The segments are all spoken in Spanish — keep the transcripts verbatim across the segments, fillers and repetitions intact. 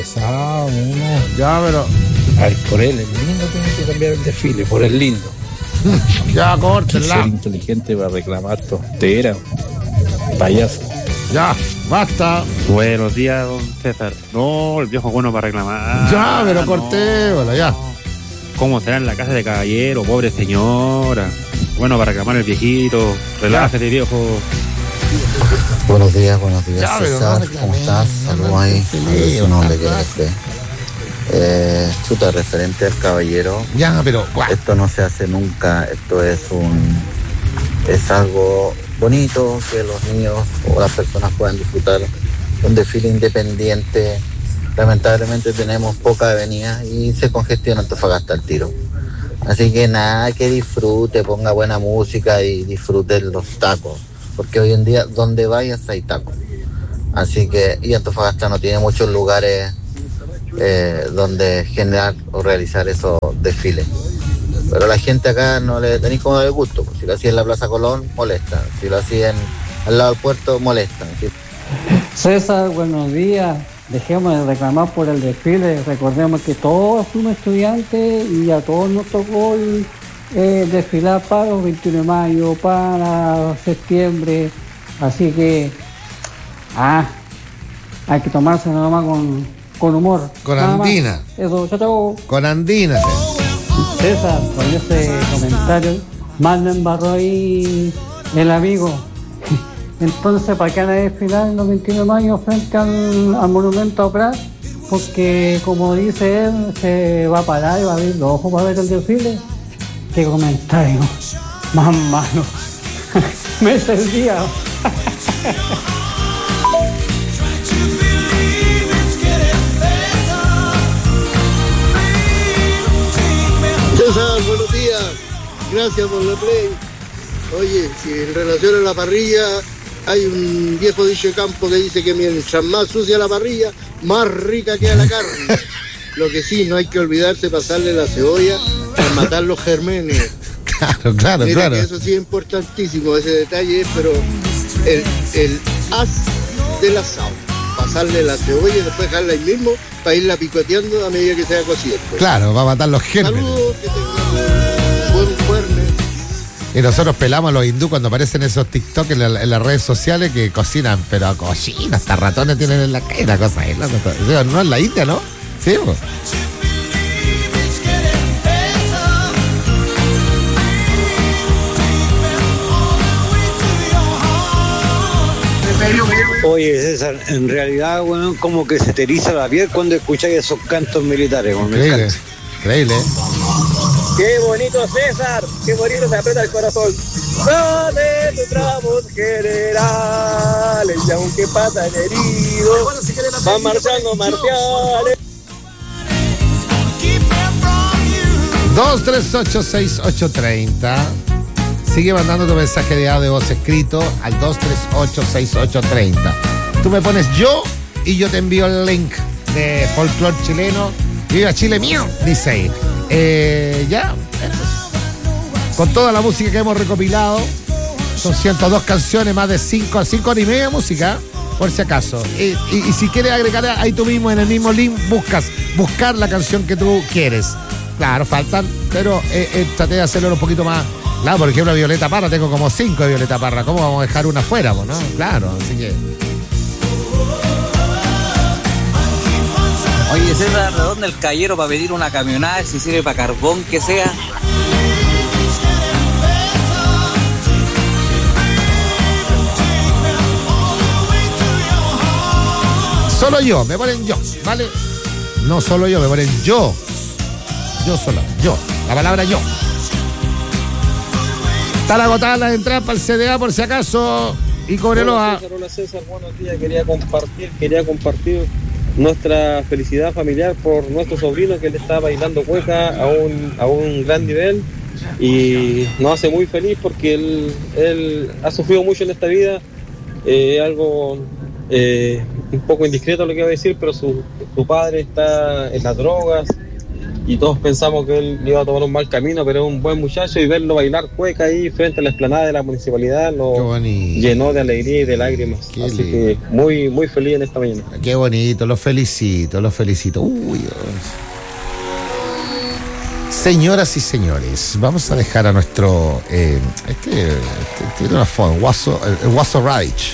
Ah, uno. Ya, pero. Ay, por él, el lindo tiene que cambiar el desfile, por el lindo. Ya, córtenla. Ser inteligente para reclamar tontera. Payaso. Ya, basta. Buenos días, don César. No, el viejo bueno para reclamar. Ya, pero no. cortémosla, ya. ¿Cómo será en la casa de caballero? Pobre señora. Bueno para reclamar el viejito. Relájate, viejo. Buenos días, buenos días, Ya, pero César. no, ¿Cómo estás? Saludos ahí. Sí, Su nombre que bastante. es este. Eh, chuta, referente al caballero. Ya, pero. Guau. Esto no se hace nunca. Esto es un. Es algo bonito que los niños o las personas puedan disfrutar un desfile independiente. Lamentablemente tenemos poca avenida y se congestiona Antofagasta al tiro. Así que nada, que disfrute, ponga buena música y disfrute los tacos. Porque hoy en día, donde vayas hay tacos. Así que, y Antofagasta no tiene muchos lugares eh, donde generar o realizar esos desfiles. Pero la gente acá no le tenéis como de gusto. Pues si lo hacía en la Plaza Colón, molesta. Si lo hacía en, al lado del puerto, molesta. ¿Sí? César, buenos días. Dejemos de reclamar por el desfile. Recordemos que todos fuimos estudiantes y a todos nos tocó eh, desfilar para los veintiuno de mayo, para septiembre. Así que, ah, hay que tomarse nada más con, con humor. Con Nada más. andina. Eso, chao, chao. Con andina. César, con ese comentario, más lo embarró ahí el amigo. Entonces, ¿para qué van a desfilar en los veintiuno de mayo frente al, al monumento a Prat? Porque, como dice él, se va a parar y va a abrir los ojos para ver el desfile. Qué comentario más malo. Me hice el día. César, buenos días. Gracias por la play. Oye, si en relación a la parrilla hay un viejo dicho de campo que dice que mientras más sucia la parrilla, más rica queda la carne. Lo que sí, no hay que olvidarse pasarle la cebolla para matar los gérmenes. Claro, claro, Mira claro. que eso sí es importantísimo, ese detalle, pero el, el as del asado. Pasarle la cebolla y después dejarla ahí mismo para irla picoteando a medida que se vaya cociendo. Claro, va a matar los gérmenes. Saludos, que tengan buen jueves. Y nosotros pelamos a los hindú cuando aparecen esos TikTok en, la, en las redes sociales que cocinan, pero a cocina, hasta ratones tienen en la calle, la cosa es, no, no es la India, ¿no? Sí, pues. Oye, César, en realidad, bueno, como que se te eriza la piel cuando escucháis esos cantos militares. Bueno, increíble, increíble. Qué bonito, César, qué bonito, me aprieta el corazón. Dame tus tramos generales, y aunque pasan heridos, van marchando marciales. dos tres ocho seis ocho tres cero. Sigue mandando tu mensaje de audio de voz escrito al dos tres ocho seis ocho tres cero. Tú me pones yo y yo te envío el link de folclore chileno. Viva Chile mío, dice ahí. Eh, ya, con toda la música que hemos recopilado, son ciento dos canciones, más de cinco, cinco horas y media de música, por si acaso. Y, y, y si quieres agregar ahí tú mismo, en el mismo link, buscas, buscar la canción que tú quieres. Claro, faltan, pero eh, eh, traté de hacerlo un poquito más. Claro, por ejemplo, Violeta Parra, tengo como cinco de Violeta Parra. ¿Cómo vamos a dejar una fuera, no? Claro, así que. Oye, César, ¿de dónde el caballero para pedir una camionada? Si sirve para carbón, que sea. Solo yo, me ponen yo, ¿vale? No solo yo, me ponen yo. Yo solo, yo. La palabra yo. Están agotadas las entradas para el C D A por si acaso. Y Cobreloa. Hola César, hola César, buenos días. Quería compartir, quería compartir nuestra felicidad familiar por nuestro sobrino que le está bailando cueca a un, a un gran nivel y nos hace muy feliz porque él, él ha sufrido mucho en esta vida. Eh, algo eh, un poco indiscreto lo que voy a decir, pero su, su padre está en las drogas y todos pensamos que él iba a tomar un mal camino, pero es un buen muchacho, y verlo bailar cueca ahí frente a la explanada de la municipalidad lo llenó de alegría y de lágrimas. Qué Así lindo. que muy, muy feliz en esta mañana. Qué bonito, los felicito, los felicito. Uy, Dios. Señoras y señores, vamos a dejar a nuestro eh, este, este tiene una foto, Guaso, el, el Guaso Radich.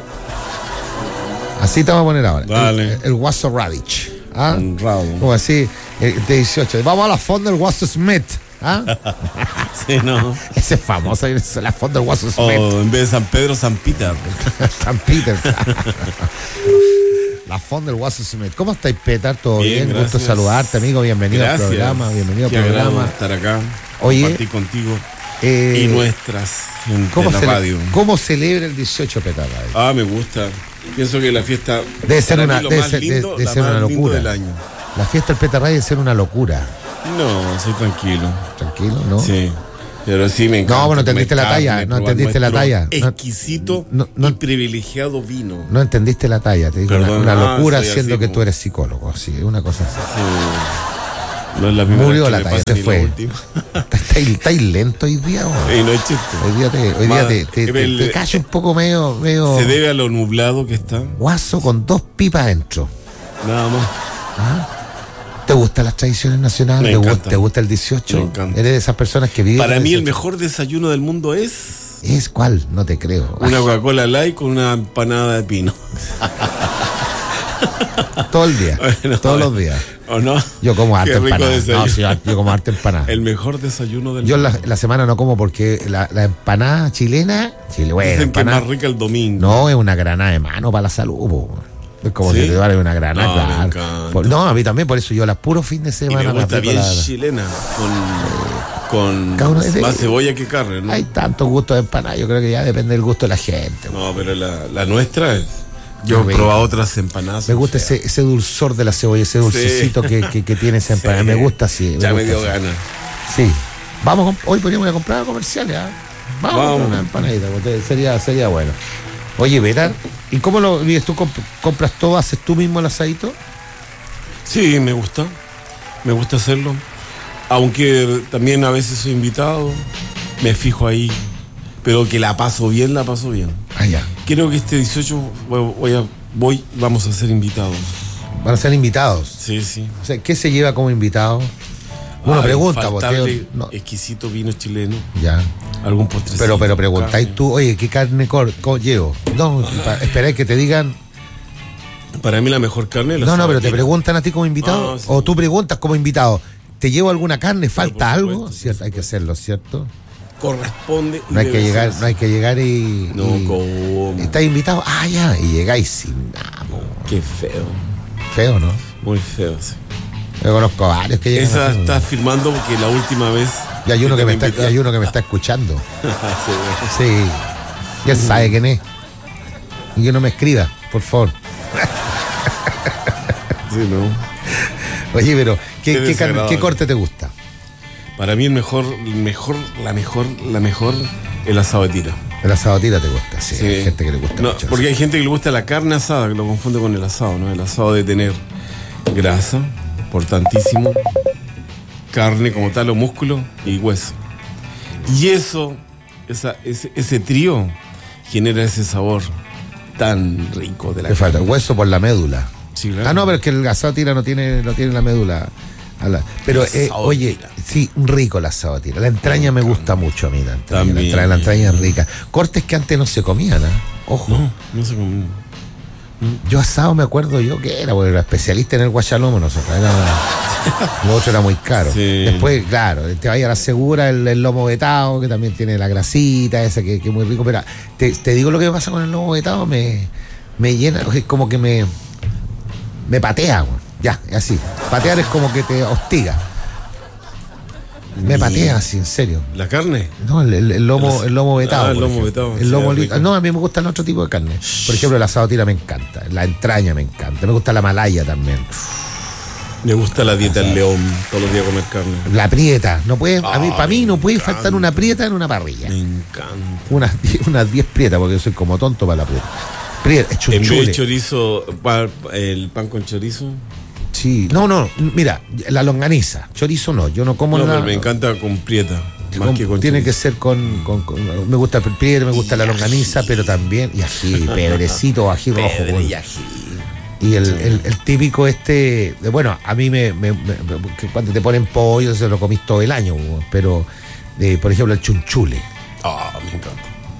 Así te vamos a poner ahora. Vale. El, el Guaso Radich. ¿Ah? Honrado. Como así, eh, de dieciocho. Vamos a la fonda del Guaso Smith. ¿Ah? Sí, no. Ese es famoso, es la fonda del Guaso Smith. O en vez de San Pedro, San Peter. San Peter. La fonda del Guaso Smith. ¿Cómo estáis, Petar? ¿Todo bien? Bien, Gusto gracias. saludarte, amigo. Bienvenido Gracias. al programa. Bienvenido al Qué agrado programa. estar acá. Oye, compartir contigo eh, y nuestras en, ¿Cómo, en la cele- radio. ¿Cómo celebra el dieciocho, Petar? Ah, me gusta. Pienso que la fiesta Debe ser para una, mí lo debe más ser, lindo, debe- debe la ser más una lindo locura. del año. La fiesta del Petar debe ser una locura. No, soy tranquilo. Tranquilo, ¿no? Sí. Pero sí me encanta. No, bueno, comer entendiste la carne, talla, no probar entendiste la nuestro talla. No- Exquisito no- no- y privilegiado vino. No entendiste la talla. Te digo, una, Perdón, una ah, locura soy siendo así, que po. tú eres psicólogo. Sí, una cosa así. Sí. No es la primera Murió vez que la me talla, pasa se ni la fue. última. ¿Estáis estáis lento hoy día? ¿O? Ey, no es chiste. Hoy día te, hoy día Ma- te, te, te, el- te callo un poco medio, medio Se debe a lo nublado que está. guaso con dos pipas adentro. Nada más. ¿Ah? ¿Te gustan las tradiciones nacionales? Me ¿Te, encanta. gusta, ¿Te gusta el dieciocho? Me encanta. ¿Eres de esas personas que viven? Para el mí el dieciocho? mejor desayuno del mundo es ¿Es cuál? No te creo. una Coca-Cola Light con una empanada de pino. Todo el día. Bueno, todos los días. ¿O no? Yo como harta Qué rico empanada. desayuno. No, sí, yo como harta empanada. El mejor desayuno del Yo la, mundo. la semana no como porque la, la empanada chilena, chile, bueno, Dicen que es empanada, más rica el domingo. no es una granada de mano para la salud, po. Es como ¿Sí? si te vale una granada, No, me claro. encanta. Por- no, a mí también, por eso yo las puro fin de Y semana me gusta aplico bien la- chilena. Con, Cada uno con de- más cebolla que carne, ¿no? Hay tantos gustos de empanada, yo creo que ya depende del gusto de la gente. No, pero la, la nuestra es. Yo he Qué rico. probado otras empanadas. Me gusta ese, ese dulzor de la cebolla, ese dulcecito Sí. que, que, que tiene esa empanada. Sí. Me gusta así. Ya me gusta dio así. ganas. Sí. Vamos, a comp- hoy podríamos ir a comprar comerciales, ¿ah? Vamos, a Vamos. comprar una empanadita, porque sería, sería bueno. Oye, Betar, ¿y cómo lo vives tú? Comp- ¿Compras todo? ¿Haces tú mismo el asadito? Sí, me gusta. Me gusta hacerlo. Aunque también a veces soy invitado. Me fijo ahí. Pero que la paso bien, la paso bien. Ah, ya. Creo que este dieciocho voy, voy a, voy, vamos a ser invitados. Van a ser invitados. Sí, sí. O sea, ¿qué se lleva como invitado? Uno Ah, pregunta, vos, infaltable, tío, no. exquisito vino chileno. Ya. Algún postrecito. Pero, pero preguntáis carne. tú, oye, ¿qué carne cor- co- llevo? No, pa- esperáis que te digan. Para mí la mejor carne es la No, no, pero te sabatina. preguntan a ti como invitado. Ah, sí. O tú preguntas como invitado, ¿te llevo alguna carne? ¿Falta por algo? supuesto, ¿Cierto? por Hay que hacerlo, ¿cierto? Corresponde. y No hay que debe llegar, ser no hay que llegar y. No, y- ¿cómo? Estás invitado, ah, ya, y llegáis sin nada, po. Qué feo. Feo, ¿no? Muy feo, sí. Yo conozco varios que llegan Esa así, está ¿no? firmando porque la última vez. Y hay uno que me está, y invitaron- hay uno que me está escuchando. Sí. Sí. Y él sabe quién es. Y que no me escriba, por favor. Sí, no. Oye, pero, ¿qué, Qué qué, carne- desagradable. ¿qué corte te gusta? Para mí el mejor, el mejor, la mejor, la mejor, el asado de tira. El asado tira te gusta, sí. Sí. Hay gente que le gusta No, mucho. porque hay gente que le gusta la carne asada, que lo confunde con el asado, ¿no? El asado de tener grasa, importantísimo, carne como tal o músculo y hueso. Y eso, esa, ese, ese trío genera ese sabor tan rico de la Le falta carne. hueso por la médula. Sí, claro. Ah, no, pero es que el asado tira no tiene, no tiene la médula. A la- pero, El eh, asado oye, tira. sí, rico el asado tira. La entraña me gusta mucho a mí, la entraña. La También. entraña, la entraña es rica. Cortes que antes no se comían, ¿ah? Ojo. No, no sé cómo. Yo asado me acuerdo yo que era, porque era especialista en el guachalomo, nosotros. Era, lo otro era muy caro. Sí. Después, claro, te vaya a la segura el, el lomo vetado, que también tiene la grasita, esa que, que es muy rico. Pero te, te digo lo que me pasa con el lomo vetado, me, me llena, es como que me, me patea, güey. Ya, es así. Patear es como que te hostiga. Me Mi- patea así, en serio. ¿La carne? No, el, el- el lomo, el lomo vetado. Ah, el por lomo ejemplo. vetado, El sí, lomo es li- rico. No, a mí me gusta el otro tipo de carne. Por ejemplo, el asado tira me encanta. La entraña me encanta. Me gusta la malaya también. Me gusta la dieta del león, todos los días comer carne. La prieta. No puede, a mí, Ah, para mí no me puede encanta. faltar una prieta en una parrilla. Me encanta. Unas die- unas diez prietas, porque yo soy como tonto para la prieta. Prieta, En vez de chunchule. chorizo, pa- el pan con chorizo, Sí. sí. No, no, mira, la longaniza. Chorizo no, yo no como No, nada. pero me encanta con prieta. Más Con- que con tiene chorizo. que ser con, con- con- me gusta el prieta, me gusta la longaniza, pero también y ají, pedrecito, ají rojo. Pedre bueno. y ají. Y el, el- el típico este, de- bueno, a mí me, me- me- que cuando te ponen pollo se lo comís todo el año, pero eh, por ejemplo el chunchule. Ah, me encanta.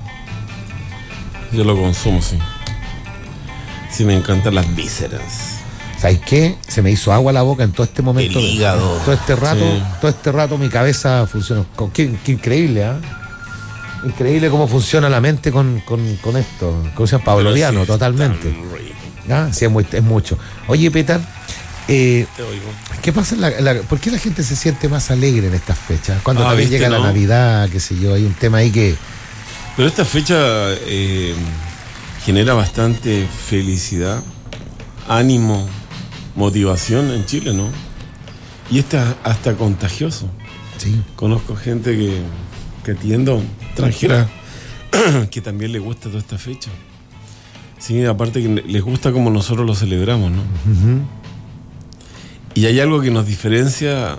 Yo lo consumo, sí. Sí, me encantan las vísceras. ¿Sabes qué? Se me hizo agua la boca en todo este momento. El hígado. Todo este rato, Sí. todo este rato mi cabeza funcionó. Con- Qué, qué increíble, ¿ah? Increíble cómo funciona la mente con, con, con esto. Como se llama, pavloviano, Pero sí, totalmente. tan rico. ¿Ah? Sí, es, muy- es mucho. Oye, Petar, eh, Te oigo. ¿qué pasa en la, en la- ¿por qué la gente se siente más alegre en estas fechas? Cuando Ah, también ¿viste, llega la no? Navidad, qué sé yo, hay un tema ahí que... Pero esta fecha eh, genera bastante felicidad, ánimo, motivación en Chile, ¿no? Y este es hasta contagioso. Sí. Conozco gente que, que atiendo, extranjera, que también le gusta toda esta fecha. Sí, aparte que les gusta como nosotros lo celebramos, ¿no? Ujú. Y hay algo que nos diferencia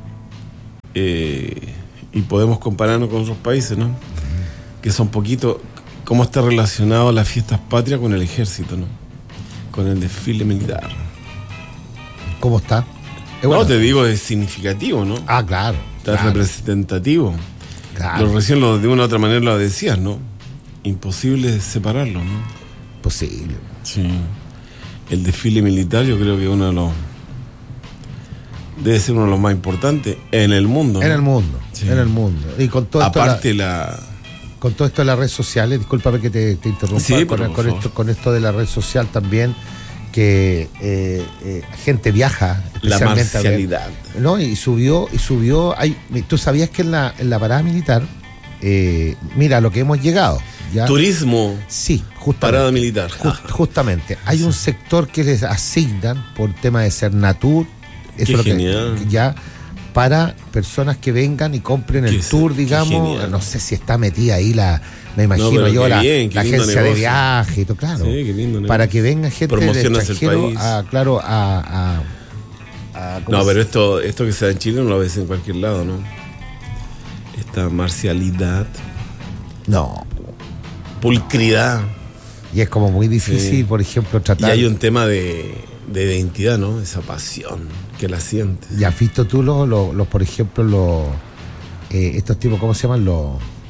eh, y podemos compararnos con otros países, ¿no? Que son poquito, cómo está relacionado las fiestas patrias con el ejército, ¿no? Con el desfile militar. ¿Cómo está? Es No, bueno. te digo, es significativo, ¿no? Ah, claro. Está claro, representativo. claro. Lo recién lo, de una u otra manera lo decías, ¿no? Imposible separarlo, ¿no? Posible. Sí. El desfile militar yo creo que uno de los... Debe ser uno de los más importantes en el mundo, ¿no? En el mundo, Sí. en el mundo. Y con todo esto... Aparte la- la... con todo esto de las redes sociales, discúlpame que te, te interrumpa, Sí, con, pero con por esto, favor. con esto de la red social también, que eh, eh, gente viaja, La especialmente a ver, marcialidad. ¿no? Y subió, y subió, hay, tú sabías que en la, en la parada militar, eh, mira lo que hemos llegado. ¿ya? Turismo, Sí, justamente. parada militar. Just- justamente. Hay un sector que les asignan por tema de ser natur, eso Qué es lo que- genial. que ya para personas que vengan y compren el Qué tour, se- qué digamos. genial. No sé si está metida ahí la, me imagino pero yo, qué la, bien, qué la lindo agencia de negocio. viaje y todo, claro. Sí, qué lindo negocio. Para que venga gente del Promocionas el extranjero país. a, claro, a, a, a- ¿cómo No, se- pero esto, esto que se da en Chile no lo ves en cualquier lado, ¿no? Esta marcialidad, No. pulcridad. Y es como muy difícil, Sí. por ejemplo, Y tratar. hay un tema de, de identidad, ¿no? Esa pasión que la sientes. ¿Ya has visto tú los, los, los, por ejemplo, los eh, estos tipos, ¿cómo se llaman? Los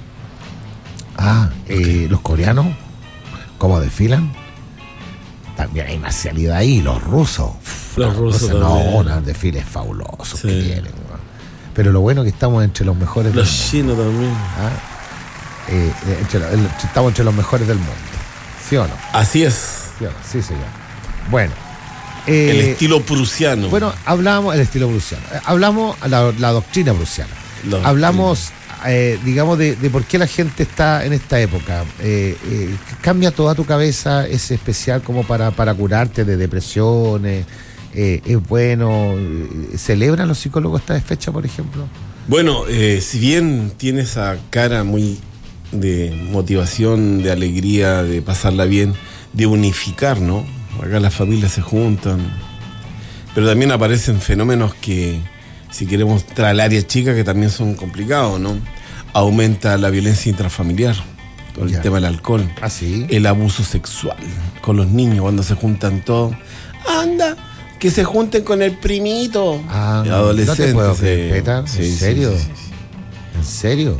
ah, eh, los coreanos, cómo desfilan. También hay marcialidad ahí, los rusos. Uf, Los rusos no, también. unos desfiles fabulosos Sí. que tienen. ¿no? Pero lo bueno es que estamos entre los mejores del Los mundo. chinos también. ¿ah? Eh, eh, entre lo- el- estamos entre los mejores del mundo. ¿Sí o no? Así es. ¿Sí, o no? Sí, señor. Bueno. eh, El estilo prusiano. Bueno, hablamos, el estilo prusiano, eh, hablamos la, la doctrina prusiana, La hablamos, eh, digamos, de, de por qué la gente está en esta época. Eh, eh, cambia toda tu cabeza, es especial como para, para curarte de depresiones, eh, es bueno, eh, ¿celebran los psicólogos esta fecha, por ejemplo? Bueno, eh, si bien tiene esa cara muy de motivación, de alegría, de pasarla bien, de unificar, ¿no? Acá las familias se juntan, pero también aparecen fenómenos que, si queremos traer al área chica, que también son complicados, ¿no? Aumenta la violencia intrafamiliar, con Ya. el tema del alcohol, ¿Ah, sí? el abuso sexual con los niños cuando se juntan todos. Anda, que se junten con el primito. Ah, no, Adolescentes. no te puedo eh, creer, Peta, ¿en sí, sí, serio? sí, sí, sí. ¿En serio?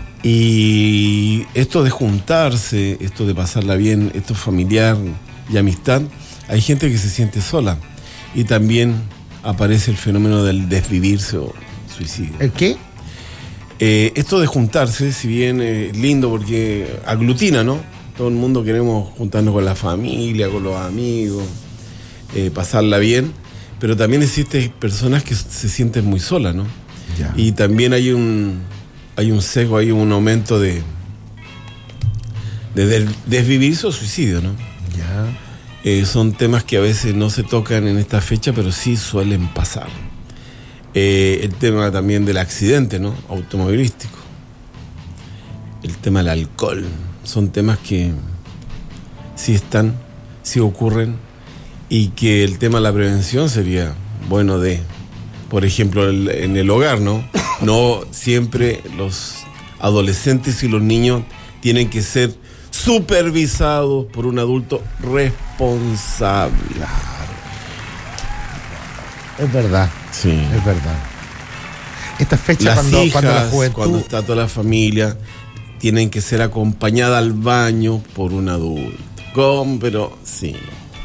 Y esto de juntarse, esto de pasarla bien, esto familiar y amistad, hay gente que se siente sola. Y también aparece el fenómeno del desvivirse o suicidio. ¿El qué? Eh, esto de juntarse, si bien es eh, lindo porque aglutina, ¿no? Todo el mundo queremos juntarnos con la familia, con los amigos, eh, pasarla bien, pero también existen personas que se sienten muy solas, ¿no? Ya. Y también hay un hay un sesgo, hay un aumento de de del- desvivirse o suicidio, ¿no? Ya. Eh, son temas que a veces no se tocan en esta fecha, pero sí suelen pasar. Eh, el tema también del accidente, ¿no? Automovilístico. El tema del alcohol. Son temas que sí están, sí ocurren, y que el tema de la prevención sería bueno de, por ejemplo, el, en el hogar, ¿no? No siempre los adolescentes y los niños tienen que ser supervisados por un adulto responsable. Es verdad. Sí. Es verdad. Esta fecha Las cuando, hijas, cuando la juventud... cuando está toda la familia, tienen que ser acompañadas al baño por un adulto. ¿Cómo? Pero sí.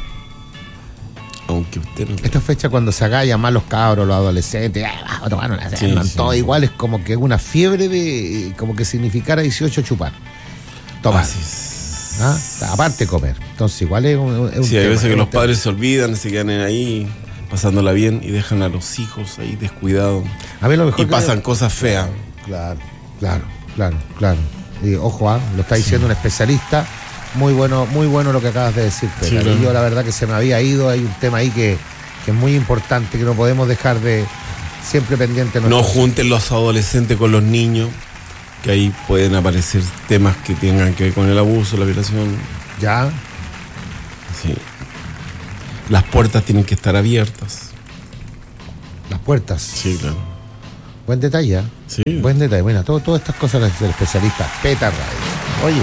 Aunque usted no... Esta fecha cuando se haga llamar los cabros, los adolescentes, ah, a tomar una cena, Sí, sí. todo igual, es como que una fiebre de, como que significara dieciocho chupar. Tomar. Así es. ¿Ah? Aparte comer. Entonces igual es un, es un Sí, hay tema, veces es que un los tema. padres se olvidan, se quedan ahí pasándola bien y dejan a los hijos ahí descuidados. A ver, lo mejor Y que pasan yo- cosas feas. Claro, claro, claro, claro. Y ojo, ah, lo está diciendo un especialista. Muy bueno, muy bueno lo que acabas de decir, Pedro. Sí, Y claro. yo la verdad que se me había ido, hay un tema ahí que, que es muy importante, que no podemos dejar de siempre pendiente. No junten los adolescentes con los niños, que ahí pueden aparecer temas que tengan que ver con el abuso, la violación. Ya. Sí. Las puertas tienen que estar abiertas. Las puertas. Sí, claro. Buen detalle, ¿eh? Sí. Buen detalle. Bueno, todo, todas estas cosas las del especialista. Peta Radio. Oye.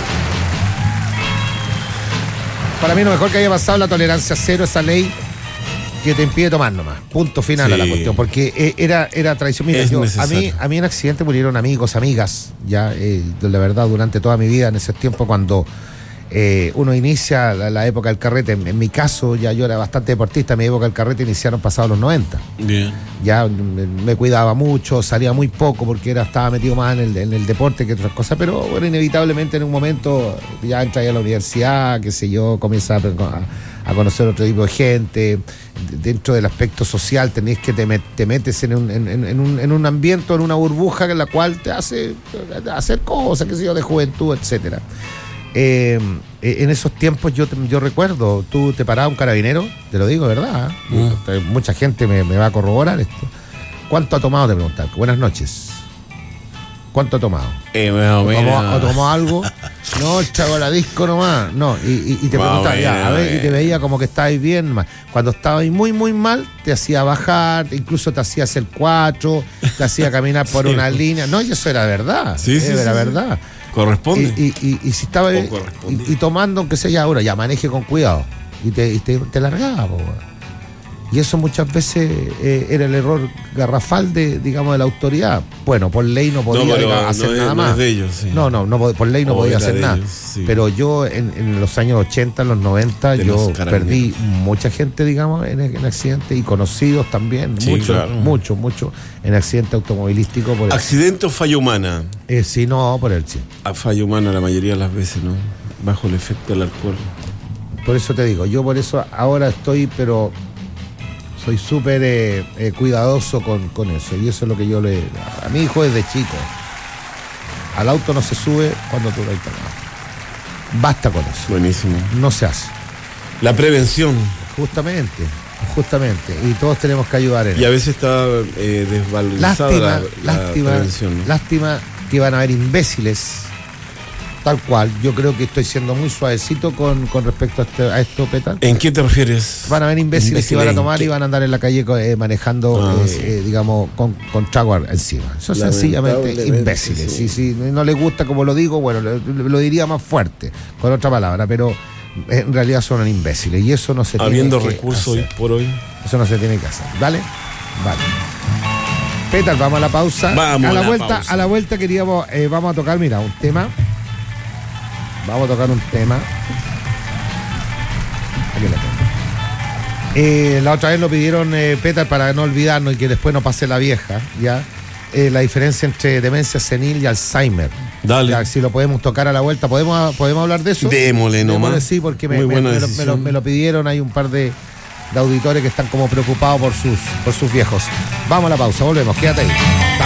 Para mí lo mejor que haya pasado la tolerancia cero, esa ley que te impide tomar nomás. Punto final Sí. a la cuestión. Porque eh, era, era traición. Mira, Es yo, a, necesario. mí, a mí en accidente murieron amigos, amigas. Ya, eh, de la verdad, durante toda mi vida, en ese tiempo cuando eh, uno inicia la, la época del carrete. En, en mi caso, ya yo era bastante deportista. Mi época del carrete iniciaron pasados los noventa. Bien. Ya me, me cuidaba mucho, salía muy poco porque era, estaba metido más en el, en el deporte que otras cosas, pero bueno, inevitablemente en un momento ya entra ahí a la universidad, qué sé yo, comienza a, a, a conocer otro tipo de gente. Dentro del aspecto social tenés que te, met, te metes en un, en, en, un, en un ambiente, en una burbuja en la cual te hace hacer cosas, qué sé yo, de juventud, etcétera. Eh, en esos tiempos yo, yo recuerdo, tú te parabas un carabinero, te lo digo, ¿verdad? Mm. Mucha gente me, me va a corroborar esto. ¿Cuánto ha tomado? Te preguntan. Buenas noches. ¿Cuánto ha tomado? Eh, más o ¿O tomó, menos. o tomó algo? No, chavo, la disco nomás. No, y, y, y te Más o preguntaba, ya, a menos, ver, y te eh. veía como que estabas bien. Más. Cuando estabas muy, muy mal, te hacía bajar, incluso te hacía hacer cuatro, te hacía caminar por Sí. una línea. No, y eso era verdad. Sí, sí, era sí, sí. verdad. Corresponde. Y, y, y, y si estaba O y, corresponde. y tomando, aunque sea ya ahora, ya maneje con cuidado. Y te, y te, te largaba, po, weón. Y eso muchas veces eh, era el error garrafal de, digamos, de la autoridad. Bueno, por ley no podía No, pero digamos, hacer no es- nada no más. es de ellos, sí. No, no, no, por ley no O podía era hacer de nada. ellos, sí. Pero yo en, en los años ochenta, en los noventa, De yo los carabineros. perdí mucha gente, digamos, en, en accidentes y conocidos también. Sí, muchos, claro. muchos, muchos en accidente automovilístico. Por el, Accidente o falla humana. eh, sí, no, por el sí. A falla humana la mayoría de las veces, ¿no? Bajo el efecto del alcohol. Por eso te digo, yo por eso ahora estoy, pero soy súper eh, eh, cuidadoso con, con eso. Y eso es lo que yo le... A mi hijo desde chico. Al auto no se sube cuando tú lo has tomado. Basta con eso. Buenísimo. No se hace. La prevención. Justamente, justamente. Y todos tenemos que ayudar en Y a eso. veces está eh, desvalorizada Lástima, la, la lástima, prevención, ¿no? lástima que van a haber imbéciles. Tal cual. Yo creo que estoy siendo muy suavecito con, con respecto a, este, a esto, Peta. ¿En qué te refieres? Van a haber imbéciles que van a ¿en tomar qué? y van a andar en la calle eh, manejando, Ah, eh, sí. eh, digamos, con, con trago encima. Eso es sencillamente Lamentablemente, imbéciles. sí. Y si no les gusta como lo digo, bueno, lo, lo diría más fuerte, con otra palabra, pero en realidad son imbéciles y eso no se Habiendo tiene que recursos hoy hacer. por hoy. Eso no se tiene que hacer. ¿Vale? Vale. Petal, vamos a la pausa. Vamos a la, a la vuelta, pausa. a la vuelta queríamos, eh, vamos a tocar, mira, un tema. Vamos a tocar un tema. Aquí lo tengo. Eh, la otra vez lo pidieron eh, Petal para no olvidarnos y que después no pase la vieja, ¿ya? Eh, la diferencia entre demencia senil y Alzheimer. Dale. Ya, si lo podemos tocar a la vuelta, ¿podemos, podemos hablar de eso? Démosle nomás. Démosle, sí, porque me, Muy me- buena me lo, me, lo, decisión. me lo pidieron. Hay un par de, de auditores que están como preocupados por sus, por sus viejos. Vamos a la pausa, volvemos, quédate ahí.